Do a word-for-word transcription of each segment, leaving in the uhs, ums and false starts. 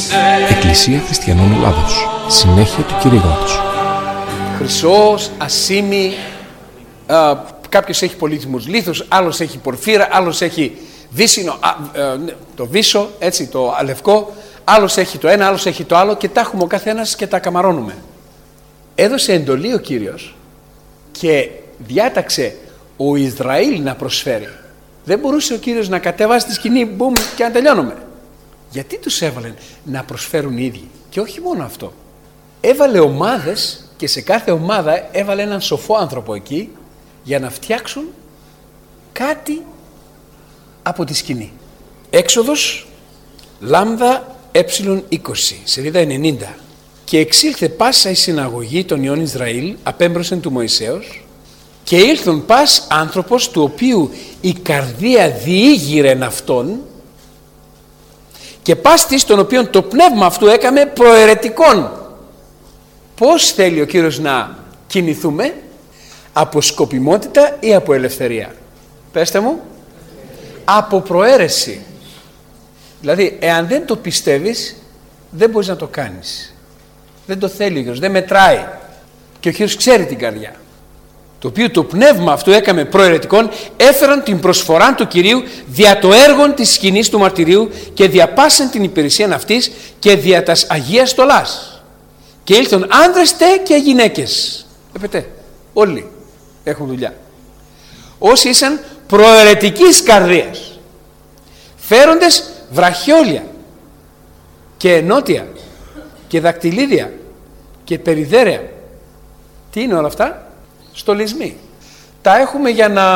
Εκκλησία Χριστιανών Ελλάδος. Συνέχεια του κηρύγματος. Χρυσός, ασήμι, α, κάποιος έχει πολύτιμους λίθους, άλλος έχει πορφύρα, άλλος έχει βύσσινο, α, α, το βύσσο, έτσι, το λευκό, άλλος έχει το ένα, άλλος έχει το άλλο και τα έχουμε ο καθένας και τα καμαρώνουμε. Έδωσε εντολή ο Κύριος και διάταξε ο Ισραήλ να προσφέρει. Δεν μπορούσε ο Κύριος να κατεβάσει τη σκηνή, μπουμ, και να τελειώνουμε. Γιατί τους έβαλε να προσφέρουν οι ίδιοι? Και όχι μόνο αυτό. Έβαλε ομάδες και σε κάθε ομάδα έβαλε έναν σοφό άνθρωπο εκεί για να φτιάξουν κάτι από τη σκηνή. Έξοδος λάμδα ε είκοσι, σελίδα ενενήντα. Και εξήλθε πάσα η συναγωγή των ιών Ισραήλ απέμπροσεν του Μωυσέως και ήλθον πας άνθρωπος του οποίου η καρδία διήγηρεν αυτόν και πας της τον οποίον το πνεύμα αυτού έκαμε προαιρετικόν. Πώς θέλει ο Κύριος να κινηθούμε? Από σκοπιμότητα ή από ελευθερία? Πέστε μου. Από προαίρεση. Δηλαδή εάν δεν το πιστεύεις δεν μπορείς να το κάνεις. Δεν το θέλει ο Κύριος, δεν μετράει. Και ο Κύριος ξέρει την καρδιά. Το οποίο το πνεύμα αυτού έκαμε προαιρετικόν, έφεραν την προσφορά του Κυρίου δια το έργο της σκηνής του μαρτυρίου και διαπάσαν την υπηρεσία αυτής και δια τας Αγίας στολάς. Και ήλθαν άνδρες τε και γυναίκες. Βλέπετε, όλοι έχουν δουλειά. Όσοι ήσαν προαιρετικής καρδίας, φέροντες βραχιόλια και ενότια και δακτυλίδια και περιδέρεα. Τι είναι όλα αυτά? Στολισμοί. Τα έχουμε για να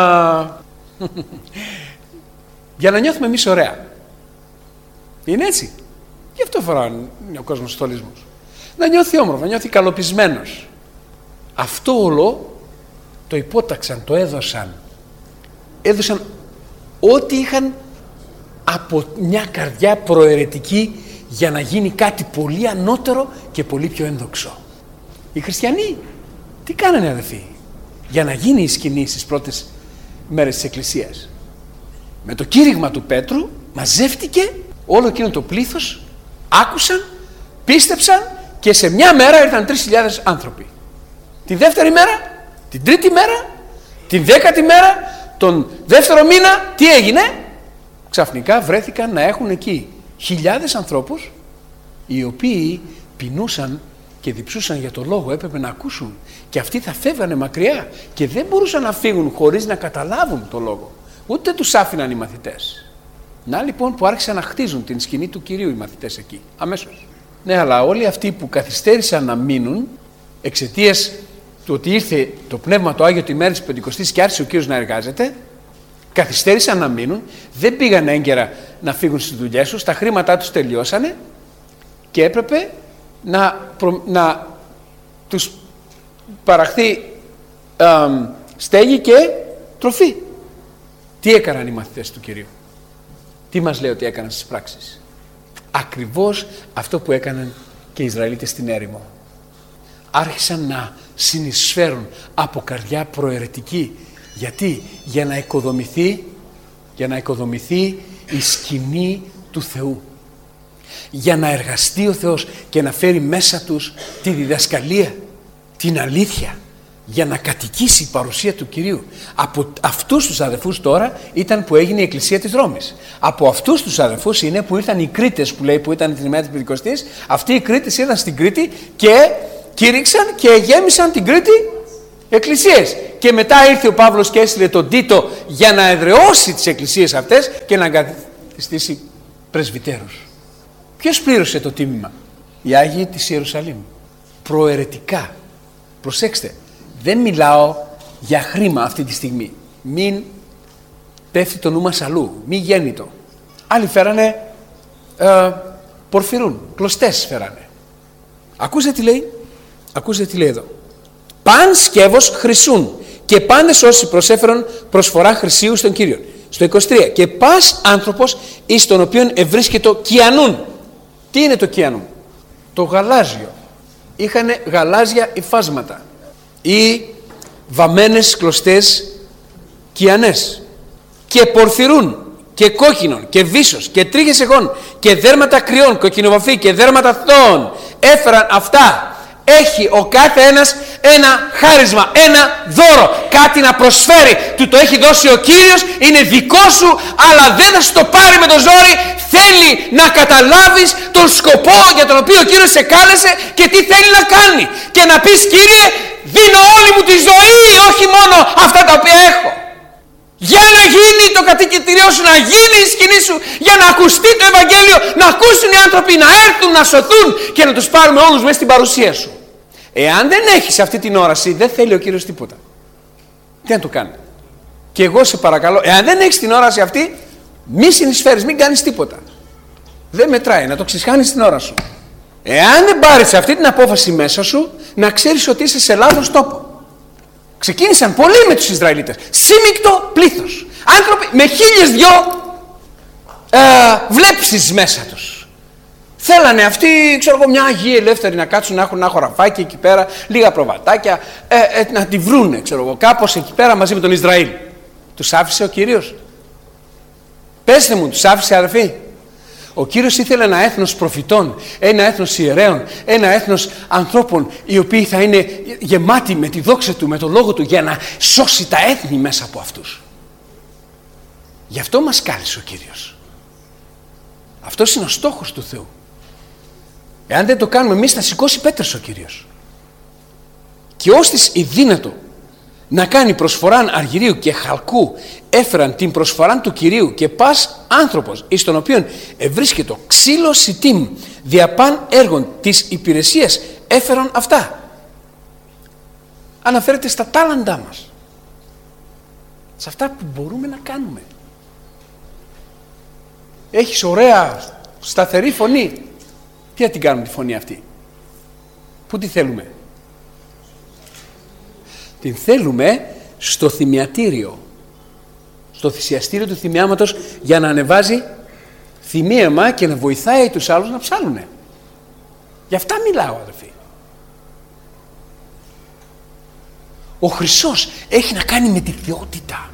για να νιώθουμε εμείς ωραία. Είναι έτσι. Γι' αυτό φοράνε ο κόσμος στολισμούς. Να νιώθει όμορφο, να νιώθει καλοπισμένος. Αυτό όλο το υπόταξαν, το έδωσαν. Έδωσαν ό,τι είχαν από μια καρδιά προαιρετική για να γίνει κάτι πολύ ανώτερο και πολύ πιο ένδοξο. Οι χριστιανοί τι κάνανε, αδελφοί, για να γίνει η σκηνή στις πρώτες μέρες της Εκκλησίας? Με το κήρυγμα του Πέτρου μαζεύτηκε όλο εκείνο το πλήθος, άκουσαν, πίστεψαν και σε μια μέρα ήρθαν τρεις χιλιάδες άνθρωποι. Τη δεύτερη μέρα, την τρίτη μέρα, την δέκατη μέρα, τον δεύτερο μήνα, τι έγινε? Ξαφνικά βρέθηκαν να έχουν εκεί χιλιάδες ανθρώπους οι οποίοι πεινούσαν και διψούσαν για το λόγο, έπρεπε να ακούσουν, και αυτοί θα φεύγανε μακριά και δεν μπορούσαν να φύγουν χωρίς να καταλάβουν το λόγο. Ούτε τους άφηναν οι μαθητές. Να λοιπόν που άρχισαν να χτίζουν την σκηνή του Κυρίου οι μαθητές εκεί, αμέσως. Ναι, αλλά όλοι αυτοί που καθυστέρησαν να μείνουν εξαιτίας του ότι ήρθε το Πνεύμα το Άγιο τη μέρα της Πεντηκοστής και άρχισε ο Κύριος να εργάζεται, καθυστέρησαν να μείνουν, δεν πήγαν έγκαιρα να φύγουν στις δουλειές τους, τα χρήματά τους τελειώσανε και έπρεπε να, προ, να τους παραχθεί ε, στέγη και τροφή. Τι έκαναν οι μαθητές του Κυρίου? Τι μας λέει ότι έκαναν στις πράξεις? Ακριβώς αυτό που έκαναν και οι Ισραηλίτες στην έρημο. Άρχισαν να συνεισφέρουν από καρδιά προαιρετική. Γιατί? Για να οικοδομηθεί, για να οικοδομηθεί η σκηνή του Θεού. Για να εργαστεί ο Θεός και να φέρει μέσα τους τη διδασκαλία, την αλήθεια, για να κατοικήσει η παρουσία του Κυρίου. Από αυτούς τους αδελφούς τώρα ήταν που έγινε η Εκκλησία της Ρώμης. Από αυτούς τους αδελφούς είναι που ήρθαν οι Κρήτες, που λέει, που ήταν την ημέρα της Πεντηκοστής. Αυτοί οι Κρήτες ήρθαν στην Κρήτη και κήρυξαν και γέμισαν την Κρήτη εκκλησίες. Και μετά ήρθε ο Παύλος και έστειλε τον Τίτο για να εδραιώσει τις εκκλησίες αυτές και να εγκαθιστήσει πρεσβυτέρους. Ποιος πλήρωσε το τίμημα? Οι Άγιοι της Ιερουσαλήμ. Προαιρετικά. Προσέξτε, δεν μιλάω για χρήμα αυτή τη στιγμή. Μην πέφτει το νου μας αλλού. Μην γέννητο. Άλλοι φέρανε ε, πορφυρούν, κλωστές φέρανε. Ακούστε τι λέει. Ακούστε τι λέει εδώ. Παν σκεύος χρυσούν και πάντες όσοι προσέφεραν προσφορά χρυσίου στον Κύριο. Στο είκοσι τρία. Και πας άνθρωπος εις τον οποίον ευρίσκεται κιανούν. Τι είναι το κιανούν? Το γαλάζιο. Είχανε γαλάζια υφάσματα ή βαμμένες κλωστές κιανές. Και πορφυρούν και κόκκινων και βύσσος και τρίχες εγών και δέρματα κρυών, κοκκινοβαφή και δέρματα θώων έφεραν αυτά. Έχει ο κάθε ένας ένα χάρισμα, ένα δώρο, κάτι να προσφέρει. Του το έχει δώσει ο Κύριος, είναι δικό σου, αλλά δεν θα σου το πάρει με το ζόρι. Θέλει να καταλάβεις τον σκοπό για τον οποίο ο Κύριος σε κάλεσε και τι θέλει να κάνει. Και να πεις, Κύριε, δίνω όλη μου τη ζωή, όχι μόνο αυτά τα οποία έχω. Για να γίνει το κατοικητήριό σου, να γίνει η σκηνή σου, για να ακουστεί το Ευαγγέλιο, να ακούσουν οι άνθρωποι, να έρθουν, να σωθούν και να τους πάρουμε όλους μέσα στην παρουσία σου. Εάν δεν έχεις αυτή την όραση, δεν θέλει ο Κύριος τίποτα. Τι να το κάνει. Και εγώ σε παρακαλώ, εάν δεν έχεις την όραση αυτή, μη συνεισφέρεις, μην κάνεις τίποτα. Δεν μετράει, να το ξεσχάνεις την ώρα σου. Εάν δεν πάρεις αυτή την απόφαση μέσα σου, να ξέρεις ότι είσαι σε λάθος τόπο. Ξεκίνησαν πολλοί με τους Ισραηλίτες. Σύμικτο πλήθος. Άνθρωποι με χίλιες δυο ε, βλέψεις μέσα τους. Θέλανε αυτοί, ξέρω εγώ, μια γη ελεύθερη να κάτσουν, να έχουν ένα χωραφάκι εκεί πέρα, λίγα προβατάκια, ε, ε, να τη βρούνε, ξέρω εγώ, κάπως εκεί πέρα μαζί με τον Ισραήλ. Τους άφησε ο Κύριος. Πέστε μου, τους άφησε, αδερφοί. Ο Κύριος ήθελε ένα έθνος προφητών, ένα έθνος ιερέων, ένα έθνος ανθρώπων οι οποίοι θα είναι γεμάτοι με τη δόξα Του, με τον Λόγο Του, για να σώσει τα έθνη μέσα από αυτούς. Γι' αυτό μας κάλεσε ο Κύριος. Αυτός είναι ο στόχος του Θεού. Εάν δεν το κάνουμε εμείς, θα σηκώσει πέτρες ο Κύριος. Και όστις η δύνατο να κάνει προσφοράν αργυρίου και χαλκού έφεραν την προσφοράν του Κυρίου, και πας άνθρωπος εις τον οποίον ευρίσκετο ξύλο σιτήμ διαπάν έργων της υπηρεσίας έφεραν αυτά. Αναφέρεται στα τάλαντά μας, σε αυτά που μπορούμε να κάνουμε. Έχεις ωραία σταθερή φωνή, τι θα την κάνουμε τη φωνή αυτή? Πού τη θέλουμε? Την θέλουμε στο θυμιατήριο, στο θυσιαστήριο του θυμιάματος, για να ανεβάζει θυμίαμα και να βοηθάει τους άλλους να ψάλουνε. Γι' αυτά μιλάω, αδελφοί. Ο Χριστός έχει να κάνει με τη θεότητα,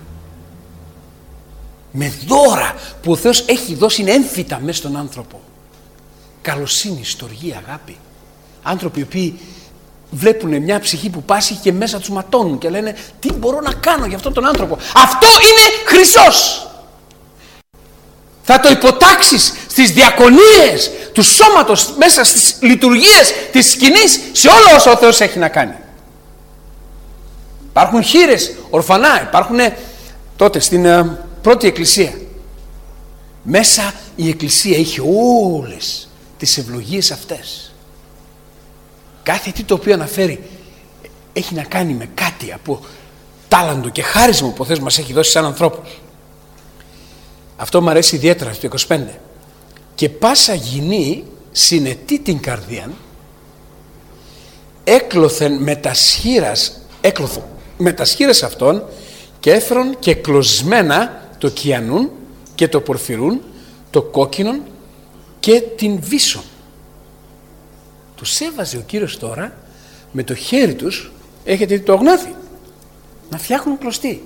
με δώρα που ο Θεός έχει δώσει, είναι έμφυτα μέσα στον άνθρωπο. Καλοσύνη, στοργή, αγάπη. Άνθρωποι οι οποίοι βλέπουν μια ψυχή που πάσχει και μέσα τους ματώνουν και λένε, τι μπορώ να κάνω για αυτόν τον άνθρωπο? Αυτό είναι Χριστός. Θα το υποτάξεις στις διακονίες του σώματος, μέσα στις λειτουργίες της σκηνής, σε όλο όσο ο Θεός έχει να κάνει. Υπάρχουν χήρες, ορφανά, υπάρχουν τότε στην uh, πρώτη εκκλησία. Μέσα η εκκλησία είχε όλες τις ευλογίες αυτές. Κάθε τι το οποίο αναφέρει έχει να κάνει με κάτι από τάλαντο και χάρισμα που ο Θεός μας έχει δώσει σαν ανθρώπους. Αυτό μου αρέσει ιδιαίτερα στο είκοσι πέντε. Και πάσα γυνή συνετή την καρδίαν, έκλωθεν με τα σχήρας, έκλωθεν με τα σχήρας αυτών, και έφερον και κλωσμένα το κιανούν και το πορφυρούν, το κόκκινον και την βύσσον. Τους έβαζε ο Κύριος τώρα με το χέρι τους, έχετε δει το αγνάθι, να φτιάχνουν κλωστή.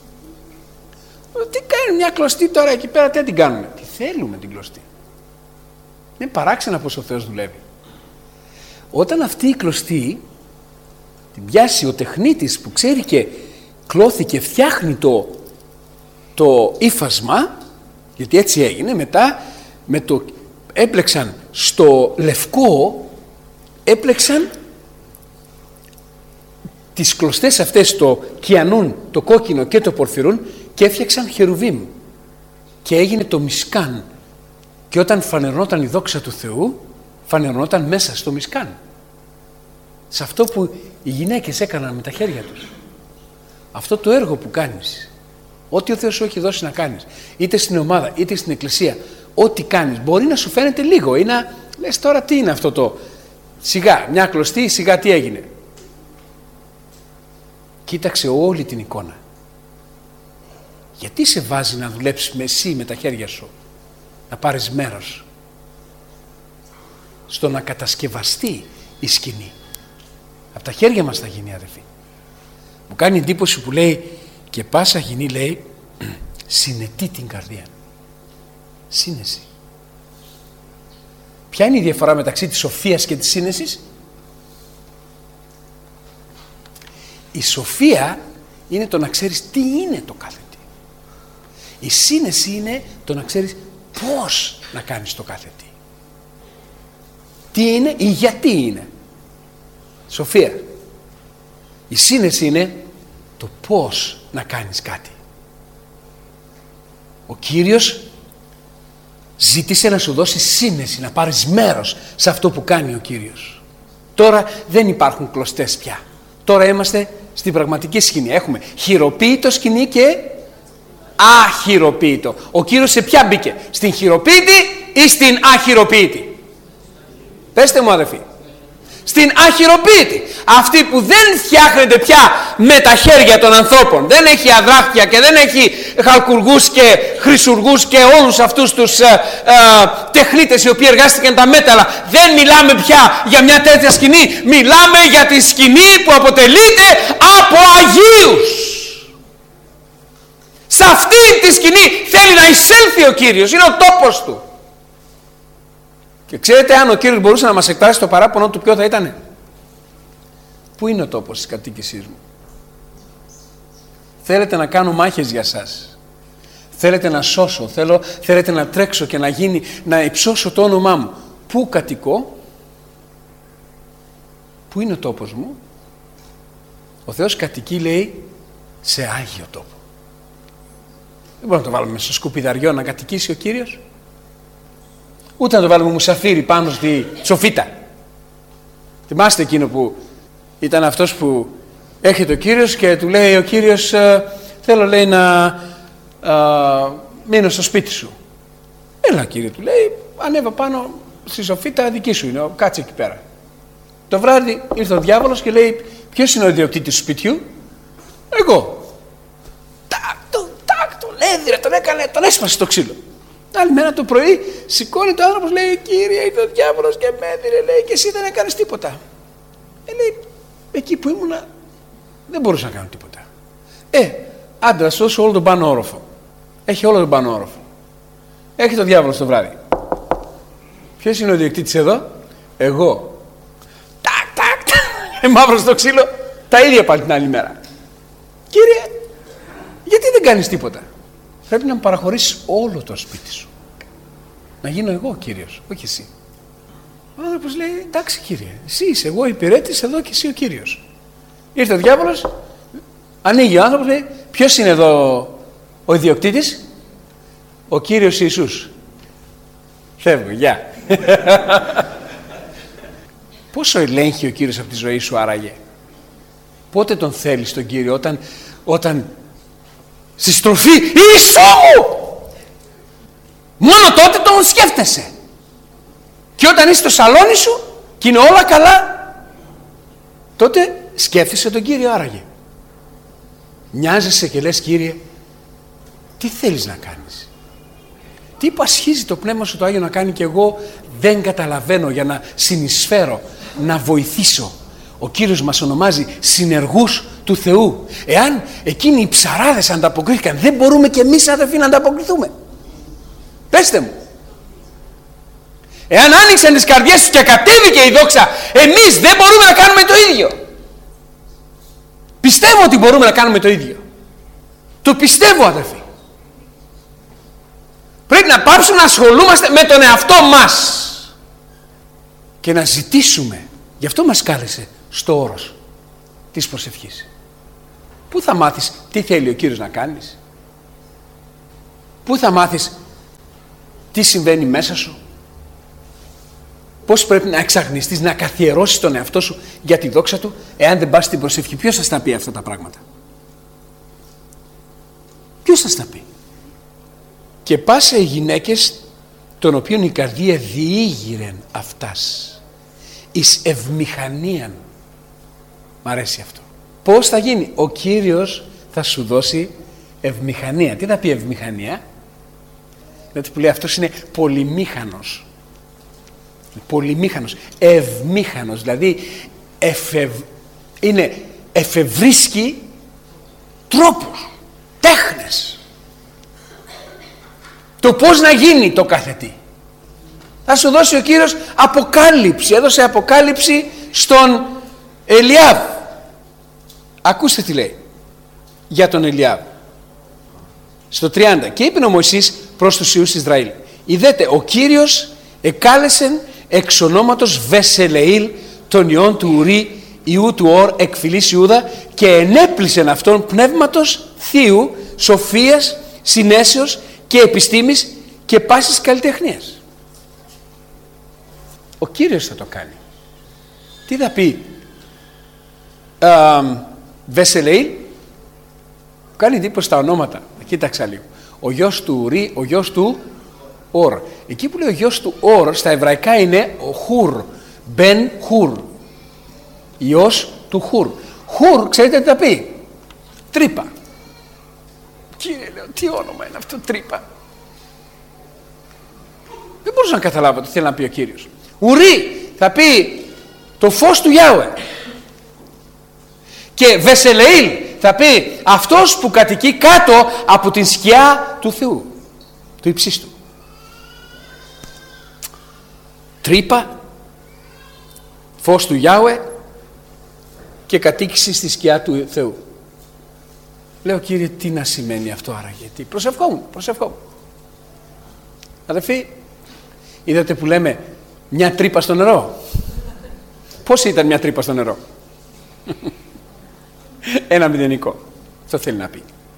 Τι κάνει μια κλωστή τώρα εκεί πέρα, τι την κάνουμε? Τι θέλουμε την κλωστή? Είναι παράξενα πως ο Θεός δουλεύει. Όταν αυτή η κλωστή την πιάσει ο τεχνίτης που ξέρει και κλώθει και φτιάχνει το, το ύφασμα, γιατί έτσι έγινε, μετά με το έπλεξαν στο λευκό, έπλεξαν τις κλωστές αυτές, το κιανούν, το κόκκινο και το πορφυρούν, και έφτιαξαν χερουβίμ και έγινε το μισκάν. Και όταν φανερωνόταν η δόξα του Θεού, φανερωνόταν μέσα στο μισκάν, σε αυτό που οι γυναίκες έκαναν με τα χέρια τους. Αυτό το έργο που κάνεις, ό,τι ο Θεός σου έχει δώσει να κάνεις, είτε στην ομάδα είτε στην εκκλησία, ό,τι κάνεις μπορεί να σου φαίνεται λίγο ή να λες, τώρα τι είναι αυτό το σιγά, μια κλωστή, σιγά τι έγινε? Κοίταξε όλη την εικόνα. Γιατί σε βάζει να δουλέψεις με εσύ με τα χέρια σου, να πάρεις μέρος στο να κατασκευαστεί η σκηνή? Από τα χέρια μας θα γίνει, αδελφοί. Μου κάνει εντύπωση που λέει, και πάσα γυνή, λέει, συνετή την καρδία. Σύνεση. Ποια είναι η διαφορά μεταξύ της σοφίας και της σύνεσης? Η σοφία είναι το να ξέρεις τι είναι το κάθε τι. Η σύνεση είναι το να ξέρεις πώς να κάνεις το κάθε τι. Τι είναι ή γιατί είναι. Σοφία. Η σύνεση είναι το πώς να κάνεις κάτι. Ο Κύριος ζήτησε να σου δώσει σύνεση, να πάρεις μέρος σε αυτό που κάνει ο Κύριος. Τώρα δεν υπάρχουν κλωστές πια. Τώρα είμαστε στην πραγματική σκηνή. Έχουμε χειροποίητο σκηνή και αχειροποίητο. Ο Κύριος σε ποια μπήκε? Στην χειροποίητη ή στην αχειροποίητη? Πέστε μου αδελφοί. Στην αχειροποίητη. Αυτή που δεν φτιάχνεται πια με τα χέρια των ανθρώπων. Δεν έχει αδράχτια και δεν έχει χαλκουργούς και χρυσουργούς και όλους αυτούς τους ε, ε, τεχνίτες οι οποίοι εργάστηκαν τα μέταλλα. Δεν μιλάμε πια για μια τέτοια σκηνή. Μιλάμε για τη σκηνή που αποτελείται από Αγίους. Σε αυτή τη σκηνή θέλει να εισέλθει ο Κύριος. Είναι ο τόπος του. Και ξέρετε, αν ο Κύριος μπορούσε να μας εκφράσει το παράπονο του, ποιο θα ήτανε? Πού είναι ο τόπος της κατοίκησής μου? Θέλετε να κάνω μάχες για σας? Θέλετε να σώσω? Θέλω, θέλετε να τρέξω και να γίνει, να υψώσω το όνομά μου? Πού κατοικώ? Πού είναι ο τόπος μου? Ο Θεός κατοικεί, λέει, σε Άγιο τόπο. Δεν μπορούμε να το βάλουμε στο σκουπιδαριό να κατοικήσει ο Κύριος. Ούτε να το βάλουμε μουσαφίρι πάνω στη σοφίτα. Θυμάστε εκείνο που ήταν αυτός που έρχεται ο Κύριος και του λέει ο Κύριος ε, θέλω, λέει, να ε, μείνω στο σπίτι σου. Έλα, Κύριε, του λέει, ανέβα πάνω στη σοφίτα, δική σου είναι, κάτσε εκεί πέρα. Το βράδυ ήρθε ο διάβολος και λέει, ποιος είναι ο ιδιοκτήτης του σπιτιού? Εγώ. Τάκ, το, τάκ, το λέδρε, τον έκανε, τον έσπασε το ξύλο. Άλλη μέρα το πρωί σηκώνει το άνθρωπος, λέει, Κύριε, ήρθε ο διάβολος και με έδιρε, λέει, και εσύ δεν έκανες τίποτα. Ε, λέει, εκεί που ήμουνα δεν μπορούσα να κάνω τίποτα. Ε, άντρας, όσο όλο τον πάνω όροφο. Έχει όλο τον πάνω όροφο. Έχει το διάβολο το βράδυ. Ποιος είναι ο διοκτήτης εδώ? Εγώ. Τάκ, τάκ, τάκ. Μαύρο στο ξύλο, τα ίδια πάλι την άλλη μέρα. Κύριε, γιατί δεν κάνεις τίποτα? Πρέπει να μου παραχωρήσεις όλο το σπίτι σου. Να γίνω εγώ ο Κύριος, όχι εσύ. Ο άνθρωπος λέει, εντάξει, Κύριε, εσύ είσαι, εγώ υπηρέτης εδώ και εσύ ο Κύριος. Ήρθε ο διάβολος, ανοίγει ο άνθρωπος, λέει, ποιος είναι εδώ ο ιδιοκτήτης? Ο Κύριος Ιησούς. Φεύγω, γεια. Πόσο ελέγχει ο Κύριος από τη ζωή σου άραγε? Πότε τον θέλεις τον Κύριο? Όταν, όταν στη στροφή Ιησού μου, μόνο τότε τον σκέφτεσαι. Και όταν είσαι στο σαλόνι σου και είναι όλα καλά, τότε σκέφτεσαι τον Κύριο άραγε. Νοιάζεσαι και λες, Κύριε, τι θέλεις να κάνεις? Τι υπασχίζει το Πνεύμα σου το Άγιο να κάνει και εγώ δεν καταλαβαίνω, για να συνεισφέρω, να βοηθήσω. Ο Κύριος μας ονομάζει συνεργούς του Θεού. Εάν εκείνοι οι ψαράδες ανταποκρίθηκαν, δεν μπορούμε και εμείς, αδελφοί, να ανταποκριθούμε? Πέστε μου. Εάν άνοιξαν τις καρδιές τους και κατέβηκε η δόξα, εμείς δεν μπορούμε να κάνουμε το ίδιο? Πιστεύω ότι μπορούμε να κάνουμε το ίδιο. Το πιστεύω, αδελφοί. Πρέπει να πάψουμε να ασχολούμαστε με τον εαυτό μας και να ζητήσουμε. Γι' αυτό μας κάλεσε στο όρος της προσευχής. Πού θα μάθεις τι θέλει ο Κύριος να κάνεις? Πού θα μάθεις τι συμβαίνει μέσα σου? Πώς πρέπει να εξαγνιστείς, να καθιερώσεις τον εαυτό σου για τη δόξα του, εάν δεν πας στην προσευχή? Ποιος θα στα πει αυτά τα πράγματα? Ποιος θα στα πει? Και πάσε οι γυναίκες των οποίων η καρδία διήγηρεν αυτάς εις ευμηχανίαν. Μ' αρέσει αυτό. Πώς θα γίνει? Ο Κύριος θα σου δώσει ευμηχανία. Τι θα πει ευμηχανία? Δηλαδή που λέει αυτός είναι πολυμήχανος. Πολυμήχανος, ευμήχανος, δηλαδή εφευ... είναι εφευρίσκει τρόπους, τέχνες. το πώς να γίνει το κάθε τι. Θα σου δώσει ο Κύριος αποκάλυψη. Έδωσε αποκάλυψη στον Ελιάβ. Ακούστε τι λέει για τον Ελιάβ. Στο τριάντα. Και είπε ο Μωυσής προς τους Υιούς Ισραήλ: Ιδέτε, ο Κύριος εκάλεσεν εξ ονόματος Βεσελεήλ τον ιόν του Ουρί Ιού του Ορ εκ φυλής Ιούδα και ενέπλησεν αυτόν πνεύματος θείου, σοφίας, συνέσεως και επιστήμης και πάσης καλλιτεχνίας. Ο Κύριος θα το κάνει. Τι θα πει α, Βεσελεήλ? Κάνει εντύπωση τα ονόματα. Κοίταξα λίγο. Ο γιος του Ουρί, ο γιος του Ορ. Εκεί που λέει ο γιος του Ορ στα εβραϊκά είναι ο Χουρ. Μπεν Χουρ. Υιός του Χουρ. Χουρ, ξέρετε τι θα πει? Τρύπα. Κύριε, λέω, τι όνομα είναι αυτό, τρύπα? Δεν μπορούσα να καταλάβω τι θέλει να πει ο Κύριος. Ουρί θα πει το φως του Γιάουε. Και Βεσελεήλ θα πει αυτός που κατοικεί κάτω από την σκιά του Θεού, του υψίστου. Τρύπα, φως του Γιάουε και κατοίκηση στη σκιά του Θεού. Λέω, Κύριε, τι να σημαίνει αυτό άραγε? Τι? Προσευχόμουν, προσευχόμουν. Αδελφοί, είδατε που λέμε μια τρύπα στο νερό? Πώς ήταν μια τρύπα στο νερό? Ένα μηδενικό. Αυτό θέλει να πει.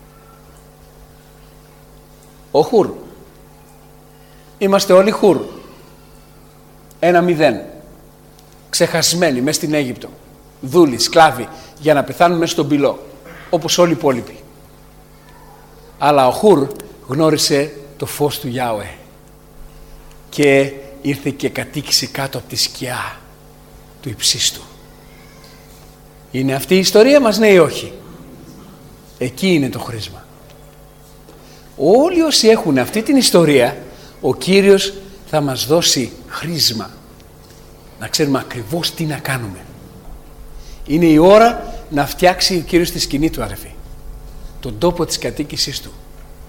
Ο Χουρ. Είμαστε όλοι Χουρ. Ένα μηδέν. Ξεχασμένοι μέσα στην Αίγυπτο. Δούλοι, σκλάβοι, για να πεθάνουν μέσα στον πυλό. Όπως όλοι οι υπόλοιποι. Αλλά ο Χουρ γνώρισε το φως του Γιάουε. Και ήρθε και κατοίκησε κάτω από τη σκιά του υψίστου. Είναι αυτή η ιστορία μας, ναι ή όχι? Εκεί είναι το χρήσμα. Όλοι όσοι έχουν αυτή την ιστορία, ο Κύριος θα μας δώσει χρήσμα. Να ξέρουμε ακριβώς τι να κάνουμε. Είναι η ώρα να φτιάξει ο Κύριος τη σκηνή του, αδερφοί. Τον τόπο της κατοίκησής του.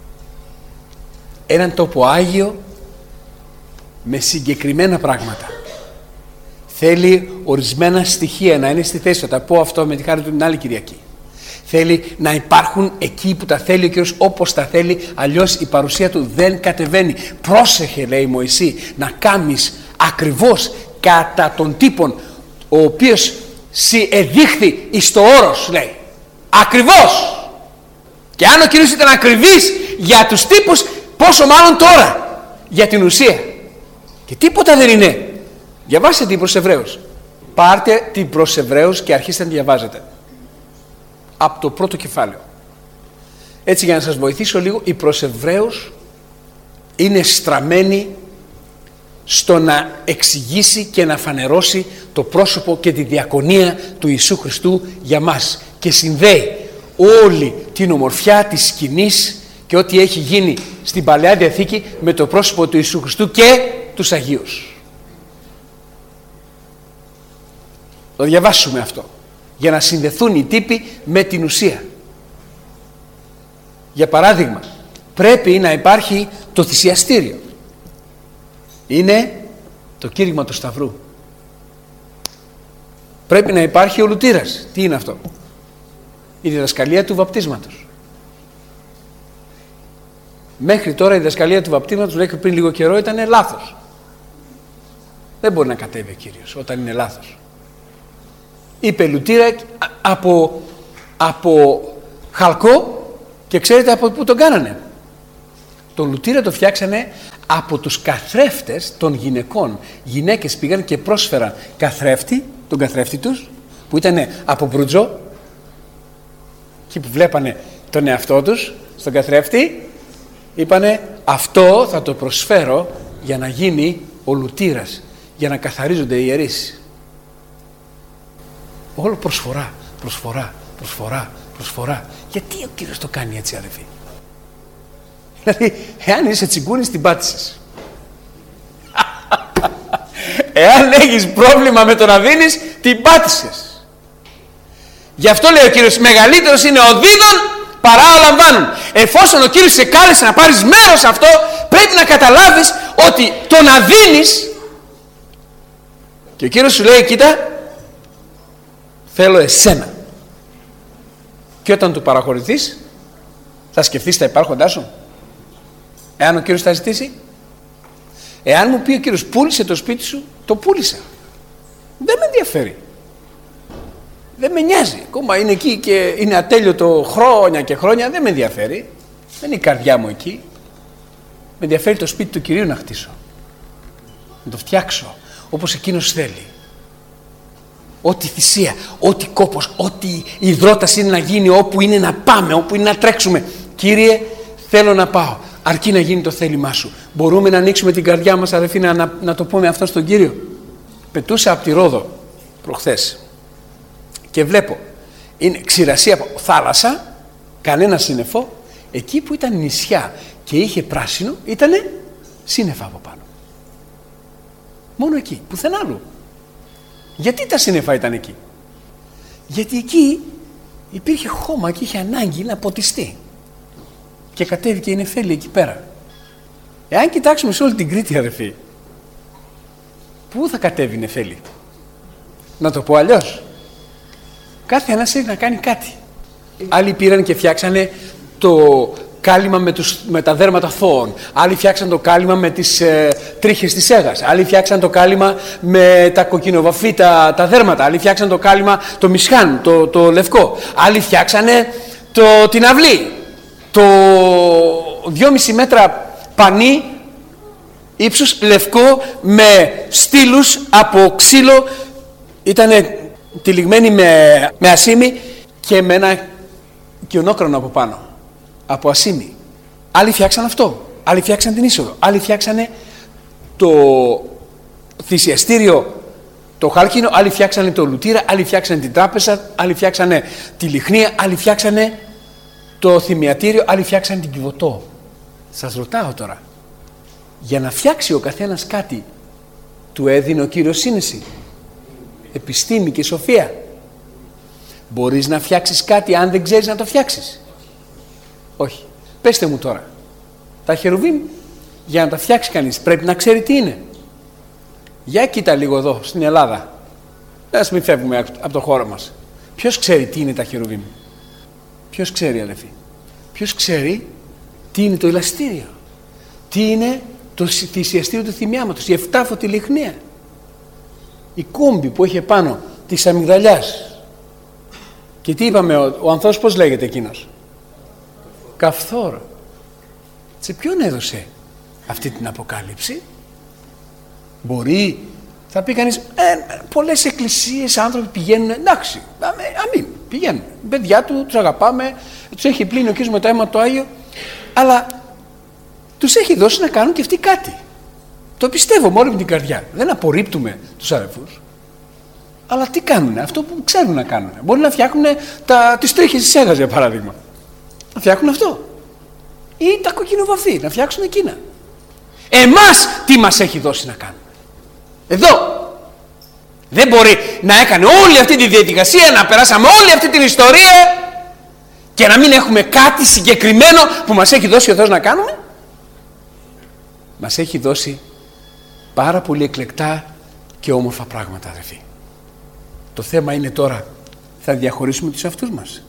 Έναν τόπο άγιο με συγκεκριμένα πράγματα. Θέλει ορισμένα στοιχεία να είναι στη θέση. Θα τα πω αυτό με τη χάρη του την άλλη Κυριακή. Θέλει να υπάρχουν εκεί που τα θέλει ο Κύριος, όπως τα θέλει, αλλιώς η παρουσία του δεν κατεβαίνει. Πρόσεχε, λέει Μωυσή, να κάνεις ακριβώς κατά τον τύπον ο οποίος σι εδείχθη εις το όρος, λέει. Ακριβώς. Και αν ο Κύριος ήταν ακριβής για τους τύπους, πόσο μάλλον τώρα για την ουσία. Και τίποτα δεν είναι. Διαβάστε την προς Εβραίους. Πάρτε την προς Εβραίους και αρχίστε να διαβάζετε. Από το πρώτο κεφάλαιο. Έτσι, για να σας βοηθήσω λίγο, η προς Εβραίους είναι στραμμένη στο να εξηγήσει και να φανερώσει το πρόσωπο και τη διακονία του Ιησού Χριστού για μας. Και συνδέει όλη την ομορφιά της σκηνής και ό,τι έχει γίνει στην Παλαιά Διαθήκη με το πρόσωπο του Ιησού Χριστού και τους Αγίους. Το διαβάσουμε αυτό για να συνδεθούν οι τύποι με την ουσία. Για παράδειγμα, πρέπει να υπάρχει το θυσιαστήριο. Είναι το κήρυγμα του Σταυρού. Πρέπει να υπάρχει ο λουτήρας. Τι είναι αυτό? Η διδασκαλία του βαπτίσματος. Μέχρι τώρα η διδασκαλία του βαπτίσματος, μέχρι πριν λίγο καιρό, ήταν λάθος. Δεν μπορεί να κατέβει ο Κύριος όταν είναι λάθος. Είπε λουτήρα από, από χαλκό και ξέρετε από πού τον κάνανε? Τον λουτήρα το φτιάξανε από τους καθρέφτες των γυναικών. Γυναίκες πήγαν και πρόσφεραν καθρέφτη, τον καθρέφτη τους, που ήταν από μπρουτζό, εκεί που βλέπανε τον εαυτό τους στον καθρέφτη, είπανε αυτό θα το προσφέρω για να γίνει ο λουτήρας, για να καθαρίζονται οι ιερείς. Όλο προσφορά, προσφορά, προσφορά, προσφορά. Γιατί ο Κύριος το κάνει έτσι, αδελφοί? Δηλαδή, εάν είσαι τσιγκούνης, την πάτησες. Εάν έχεις πρόβλημα με το να δίνεις, την πάτησες. Γι' αυτό λέει ο Κύριος, μεγαλύτερος είναι ο δίδων παρά ο λαμβάνων. Εφόσον ο Κύριος σε κάλεσε να πάρεις μέρος σε αυτό, πρέπει να καταλάβεις ότι το να δίνεις, και ο Κύριος σου λέει, κοίτα, θέλω εσένα. Και όταν του παραχωρηθείς, θα σκεφτείς τα υπάρχοντά σου. Εάν ο Κύριος θα ζητήσει, εάν μου πει ο Κύριος πούλησε το σπίτι σου, το πούλησα. Δεν με ενδιαφέρει. Δεν με νοιάζει. Ακόμα είναι εκεί και είναι ατέλειωτο χρόνια και χρόνια, δεν με ενδιαφέρει. Δεν είναι η καρδιά μου εκεί. Με ενδιαφέρει το σπίτι του Κυρίου να χτίσω. Να το φτιάξω όπως εκείνος θέλει. Ό,τι θυσία, ό,τι κόπος, ό,τι υδρότας είναι να γίνει, όπου είναι να πάμε, όπου είναι να τρέξουμε. Κύριε, θέλω να πάω. Αρκεί να γίνει το θέλημά σου. Μπορούμε να ανοίξουμε την καρδιά μας, αδερφοί, να, να, να το πούμε αυτό στον Κύριο. Πετούσα από τη Ρόδο προχθές και βλέπω, είναι ξηρασία από θάλασσα, κανένα σύννεφο. Εκεί που ήταν νησιά και είχε πράσινο, ήτανε σύννεφα από πάνω. Μόνο εκεί, πουθενά άλλου. Γιατί τα σύννεφα ήταν εκεί? Γιατί εκεί υπήρχε χώμα και είχε ανάγκη να ποτιστεί. Και κατέβηκε η νεφέλη εκεί πέρα. Εάν κοιτάξουμε σε όλη την Κρήτη, αδερφοί, πού θα κατέβει η νεφέλη? Να το πω αλλιώς. Κάθε ένας έχει να κάνει κάτι. Άλλοι πήραν και φτιάξανε το κάλυμα με, τους, με τα δέρματα θώων. Άλλοι φτιάξαν το κάλυμα με τις ε, τρίχες της Αίγας. Άλλοι φτιάξαν το κάλυμα με τα κοκκινοβαφή τα, τα δέρματα. Άλλοι φτιάξαν το κάλυμα, το μισχάν, το, το λευκό. Άλλοι φτιάξανε το, την αυλή. Το δυόμιση μέτρα πανί ύψους λευκό με στήλους από ξύλο. Ήτανε τυλιγμένοι με, με ασίμι και με ένα κιονόκρονο από πάνω. Από ασίμι. Άλλοι φτιάξαν αυτό. Άλλοι φτιάξαν την είσοδο. Άλλοι φτιάξανε το θυσιαστήριο το χάλκινο. Άλλοι φτιάξανε το λουτήρα. Άλλοι φτιάξανε την τράπεζα. Άλλοι φτιάξανε τη λιχνία. Άλλοι φτιάξανε το θυμιατήριο. Άλλοι φτιάξανε την κυβωτό. Σας ρωτάω τώρα, για να φτιάξει ο καθένας κάτι, του έδινε ο Κύριος σύνεση, επιστήμη και σοφία? Μπορείς να φτιάξεις κάτι αν δεν ξέρεις να το φτιάξεις? Όχι. Πέστε μου τώρα, τα χερουβίμ για να τα φτιάξει κανείς πρέπει να ξέρει τι είναι. Για κοίτα λίγο εδώ στην Ελλάδα, ας μην φεύγουμε από το χώρο μας. Ποιος ξέρει τι είναι τα χερουβίμ? Ποιος ξέρει, αδελφοί? Ποιος ξέρει τι είναι το ηλαστήριο? Τι είναι το θυσιαστήριο του θυμιάματος? Η εφτάφωτη λιχνία, η κόμπη που έχει πάνω της αμυγδαλιάς. Και τι είπαμε, ο, ο ανθός πώς λέγεται εκείνος? Καφθόρ. Σε ποιον έδωσε αυτή την αποκάλυψη? Μπορεί, θα πει κανείς, ε, πολλές εκκλησίες άνθρωποι πηγαίνουν, εντάξει, αμήν, πηγαίνουν, παιδιά του, τους αγαπάμε, τους έχει πλύνει ο Κύριος με το αίμα το Άγιο, αλλά τους έχει δώσει να κάνουν και αυτοί κάτι. Το πιστεύω με όλη την καρδιά. Δεν απορρίπτουμε τους αδελφούς. Αλλά τι κάνουνε? Αυτό που ξέρουν να κάνουν. Μπορεί να φτιάχνουν τα, τις τρίχες της Αίγας, για παράδειγμα. Να φτιάχνουν αυτό. Ή τα κοκκινοβαφή, να φτιάξουν εκείνα. Εμάς τι μας έχει δώσει να κάνουμε? Εδώ. Δεν μπορεί να έκανε όλη αυτή τη διαδικασία, να περάσαμε όλη αυτή την ιστορία και να μην έχουμε κάτι συγκεκριμένο που μας έχει δώσει ο Θεός να κάνουμε. Μας έχει δώσει πάρα πολύ εκλεκτά και όμορφα πράγματα, αδελφοί. Το θέμα είναι τώρα, θα διαχωρίσουμε τους αυτούς μας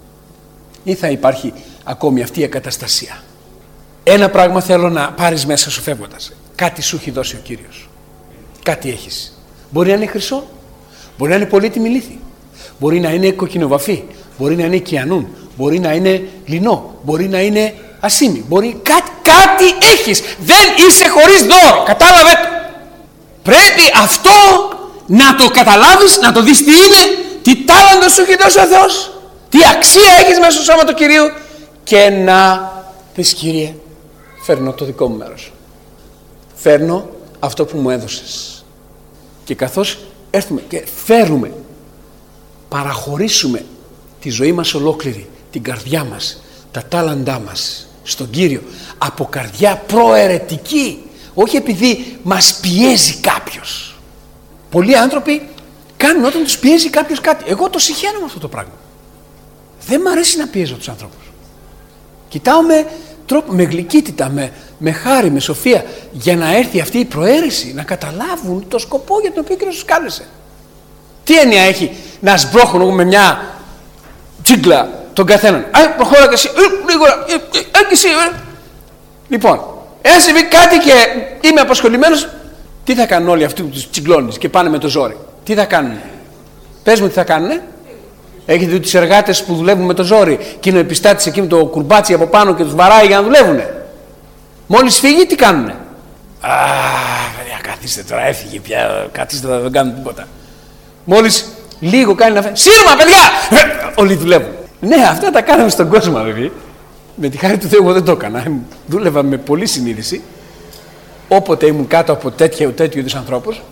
ή θα υπάρχει ακόμη αυτή η ακαταστασία? Ένα πράγμα θέλω να πάρεις μέσα σου φεύγοντας. Κάτι σου έχει δώσει ο Κύριος. Κάτι έχεις. Μπορεί να είναι χρυσό, μπορεί να είναι πολύτιμη λίθη, μπορεί να είναι κοκκινοβαφή, μπορεί να είναι κιανούν, μπορεί να είναι λινό, μπορεί να είναι ασίμι, μπορεί κάτι, κάτι έχεις. Δεν είσαι χωρίς δώρο. Κατάλαβε το. Πρέπει αυτό να το καταλάβεις, να το δεις τι είναι, τι τάλαντο σου έχει δώσει ο Θεός, τι αξία έχεις μέσα στο σώμα του Κυρίου, και να πεις, Κύριε, φέρνω το δικό μου μέρος. Φέρνω αυτό που μου έδωσες. Και καθώς έρθουμε και φέρουμε, παραχωρήσουμε τη ζωή μας ολόκληρη, την καρδιά μας, τα τάλαντά μας στον Κύριο, από καρδιά προαιρετική, όχι επειδή μας πιέζει κάποιος. Πολλοί άνθρωποι κάνουν όταν τους πιέζει κάποιος κάτι. Εγώ το συχαίνω με αυτό το πράγμα. Δεν μ' αρέσει να πιέζω τους ανθρώπους. Κοιτάω με τρόπο, με γλυκύτητα, με, με χάρη, με σοφία, για να έρθει αυτή η προαίρεση, να καταλάβουν το σκοπό για τον οποίο Κύριος τους κάλεσε. Τι έννοια έχει να σμπρώχνουν με μια τσίγκλα τον καθέναν? Α, προχώρα και εσύ, λίγο, και εσύ. Λοιπόν, εάν συμβεί κάτι και είμαι απασχολημένος, τι θα κάνουν όλοι αυτοί που τους τσιγκλώνεις και πάνε με το ζόρι? Τι θα κάνουν? Πες μου τι θα κάνουνε. Έχετε δει τους εργάτες που δουλεύουν με το ζόρι και είναι ο επιστάτης εκεί με το κουρμπάτσι από πάνω και τους βαράει για να δουλεύουνε? Μόλις φύγει τι κάνουνε? Α, παιδιά, καθίστε τώρα, έφυγε πια, καθίστε τώρα, δεν κάνουν τίποτα. Μόλις λίγο κάνει να φέρει, σύρμα παιδιά! Όλοι δουλεύουν. Ναι, αυτά τα κάναμε στον κόσμο, βέβαια. Με τη χάρη του Θεού εγώ δεν το έκανα. Δούλευα με πολλή συνείδηση. Όποτε ήμουν κάτω από τέτοιου τέτοιου είδους ανθρώπους.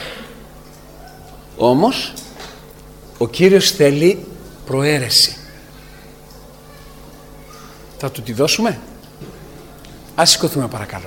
Όμως, ο Κύριος θέλει προαίρεση. Θα του τη δώσουμε? Ας σηκωθούμε παρακαλώ.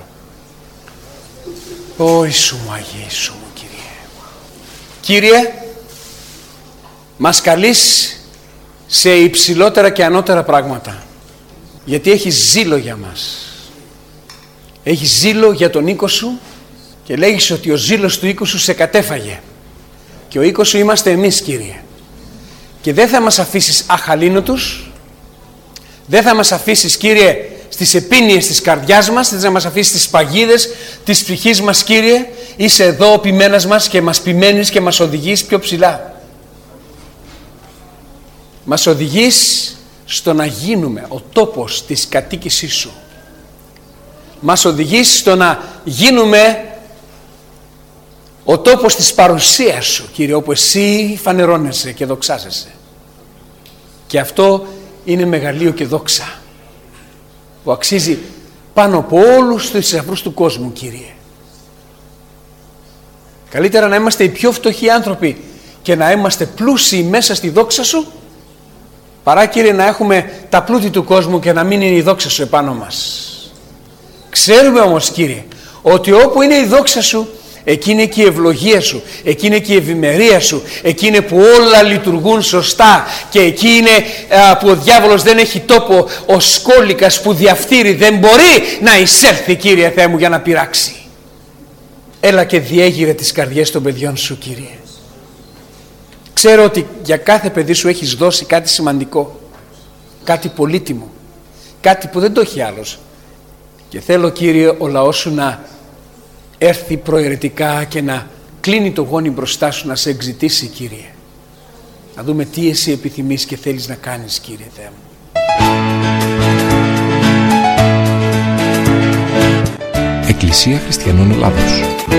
Ω Ιησού μου, Αγίε Ιησού μου, Κύριε. Κύριε, μας καλείς σε υψηλότερα και ανώτερα πράγματα. Γιατί έχει ζήλο για μας. Έχει ζήλο για τον οίκο σου και λέγεις ότι ο ζήλος του οίκου σου σε κατέφαγε. Και ο οίκος σου είμαστε εμείς, Κύριε. Και δεν θα μας αφήσεις αχαλήνοτους. Δεν θα μας αφήσεις, Κύριε, στις επίνειες της καρδιάς μας, δεν θα μας αφήσεις στις παγίδες της ψυχής μας, Κύριε. Είσαι εδώ ο ποιμένας μας και μας ποιμένεις και μας οδηγείς πιο ψηλά. Μας οδηγείς στο να γίνουμε ο τόπος της κατοίκησής σου. Μας οδηγείς στο να γίνουμε ο τόπος της παρουσίας σου, Κύριε, όπου εσύ φανερώνεσαι και δοξάζεσαι. Και αυτό είναι μεγαλείο και δόξα που αξίζει πάνω από όλους τους θησαυρούς του κόσμου, Κύριε. Καλύτερα να είμαστε οι πιο φτωχοί άνθρωποι και να είμαστε πλούσιοι μέσα στη δόξα σου, παρά, Κύριε, να έχουμε τα πλούτη του κόσμου και να μην είναι η δόξα σου επάνω μας. Ξέρουμε όμως, Κύριε, ότι όπου είναι η δόξα σου, εκεί είναι και η ευλογία σου, εκεί είναι και η ευημερία σου, εκεί είναι που όλα λειτουργούν σωστά και εκεί είναι α, που ο διάβολος δεν έχει τόπο, ο σκόλικας που διαφθείρει δεν μπορεί να εισέλθει, Κύριε Θεέ μου, για να πειράξει. Έλα και διέγειρε τις καρδιές των παιδιών σου, Κύριε. Ξέρω ότι για κάθε παιδί σου έχεις δώσει κάτι σημαντικό, κάτι πολύτιμο, κάτι που δεν το έχει άλλος. Και θέλω, Κύριε, ο λαός σου να έρθει προαιρετικά και να κλείνει το γόνι μπροστά σου, να σε εξητήσει, Κύριε. Να δούμε τι εσύ επιθυμείς και θέλεις να κάνεις, Κύριε Θεέ μου. Εκκλησία Χριστιανών Ελλάδος.